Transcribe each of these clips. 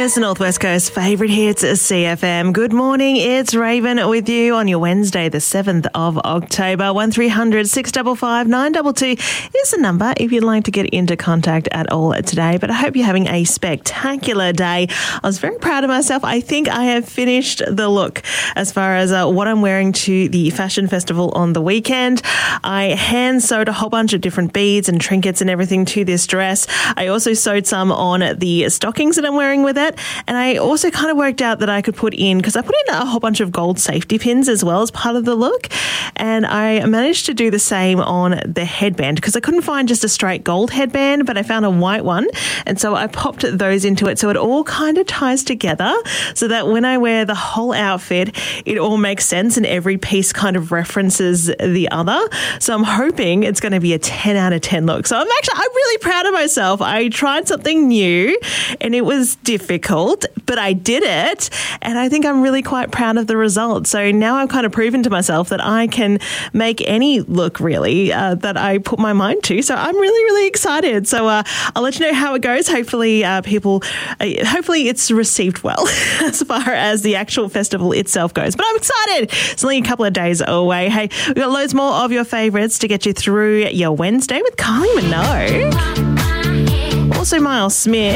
Australia's Northwest Coast favourite hits, CFM. Good morning, it's Raven with you on your Wednesday, the 7th of October. 1300 655 922 is the number if you'd like to get into contact at all today. But I hope you're having a spectacular day. I was very proud of myself. I think I have finished the look as far as what I'm wearing to the fashion festival on the weekend. I hand sewed a whole bunch of different beads and trinkets and everything to this dress. I also sewed some on the stockings that I'm wearing with it. And I also kind of worked out that I could put in, because I put in a whole bunch of gold safety pins as well as part of the look. And I managed to do the same on the headband because I couldn't find just a straight gold headband, but I found a white one. And so I popped those into it. So it all kind of ties together so that when I wear the whole outfit, it all makes sense and every piece kind of references the other. So I'm hoping it's going to be a 10 out of 10 look. So I'm really proud of myself. I tried something new and it was difficult, but I did it. And I think I'm really quite proud of the result. So now I've kind of proven to myself that I can make any look really that I put my mind to. So I'm really, really excited. So I'll let you know how it goes. Hopefully hopefully it's received well as far as the actual festival itself goes. But I'm excited. It's only a couple of days away. Hey, we've got loads more of your favourites to get you through your Wednesday with Kylie Minogue. Also Miles Smith.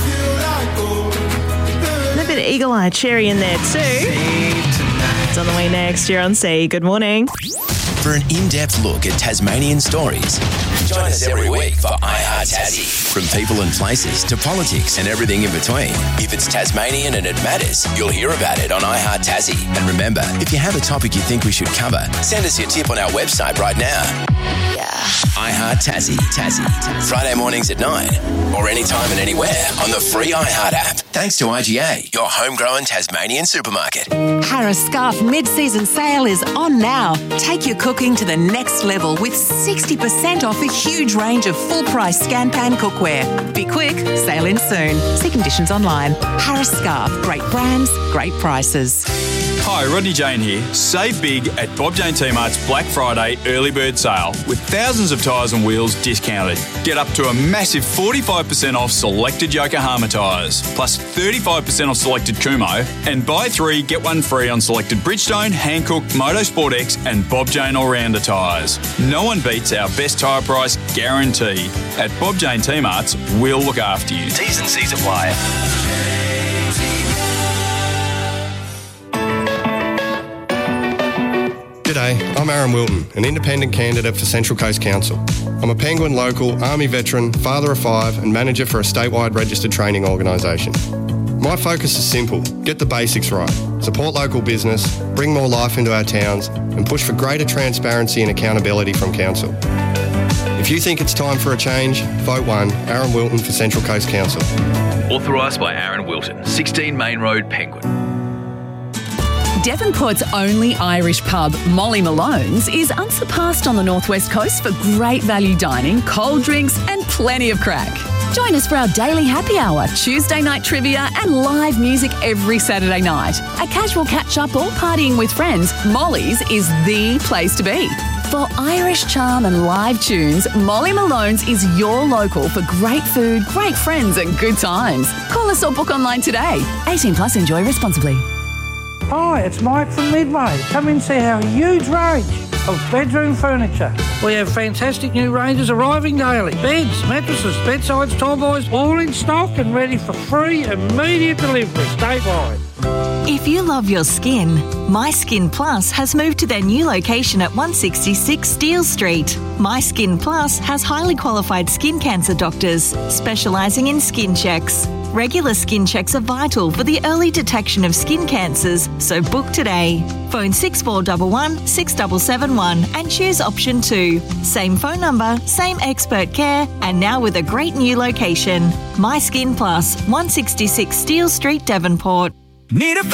And a bit of Eagle Eye Cherry in there too. It's on the way next. You're on C. Good morning. For an in-depth look at Tasmanian stories, join us every week for iHeart Tassie. From people and places to politics and everything in between. If it's Tasmanian and it matters, you'll hear about it on iHeart Tassie. And remember, if you have a topic you think we should cover, send us your tip on our website right now. Yeah. iHeart Tassie. Friday mornings at 9 or anytime and anywhere on the free iHeart app. Thanks to IGA, your homegrown Tasmanian supermarket. Harris Scarf mid-season sale is on now. Take your cooking to the next level with 60% off a huge range of full-price Scan Pan cookware. Be quick, sale in soon. See conditions online. Harris Scarf, great brands, great prices. Hi, Rodney Jane here. Save big at Bob Jane T-Mart's Black Friday early bird sale with thousands of tyres and wheels discounted. Get up to a massive 45% off selected Yokohama tyres, plus 35% off selected Kumho, and buy 3, get 1 free on selected Bridgestone, Hankook, Motorsport X and Bob Jane All-Rounder tyres. No one beats our best tyre price guarantee. At Bob Jane T-Mart's, we'll look after you. T's and C's apply. G'day, I'm Aaron Wilton, an independent candidate for Central Coast Council. I'm a Penguin local, Army veteran, father of 5 and manager for a statewide registered training organisation. My focus is simple: get the basics right, support local business, bring more life into our towns and push for greater transparency and accountability from Council. If you think it's time for a change, vote 1, Aaron Wilton for Central Coast Council. Authorised by Aaron Wilton, 16 Main Road, Penguin. Devonport's only Irish pub, Molly Malone's, is unsurpassed on the Northwest Coast for great value dining, cold drinks and plenty of crack. Join us for our daily happy hour, Tuesday night trivia and live music every Saturday night. A casual catch-up or partying with friends, Molly's is the place to be. For Irish charm and live tunes, Molly Malone's is your local for great food, great friends and good times. Call us or book online today. 18 plus, enjoy responsibly. Hi, it's Mike from Midway. Come and see our huge range of bedroom furniture. We have fantastic new ranges arriving daily. Beds, mattresses, bedsides, tallboys, all in stock and ready for free immediate delivery statewide. If you love your skin, My Skin Plus has moved to their new location at 166 Steele Street. My Skin Plus has highly qualified skin cancer doctors specialising in skin checks. Regular skin checks are vital for the early detection of skin cancers, so book today. Phone 6411 6771 and choose option 2. Same phone number, same expert care, and now with a great new location. My Skin Plus, 166 Steele Street, Devonport. Need a